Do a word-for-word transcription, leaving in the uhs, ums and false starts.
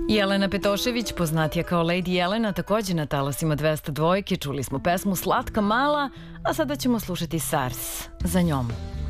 Jelena Petošević, poznatija kao Lady Jelena, takođe na talasima dvesta dvojke. Čuli smo pesmu Slatka mala, a sada ćemo slušati Sars za njom.